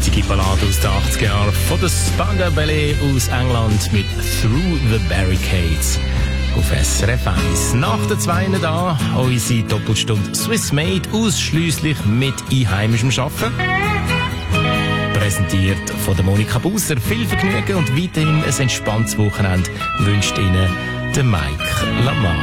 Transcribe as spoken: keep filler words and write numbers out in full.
heutige Ballade aus den achtziger Jahren von der Spandau Ballet aus England mit Through the Barricades auf S R F eins. Nach der zweiten da unsere Doppelstunde Swiss Made, ausschliesslich mit einheimischem Arbeiten. Präsentiert von der Monika Busser. Viel Vergnügen und weiterhin ein entspanntes Wochenende wünscht Ihnen der Mike Lamar.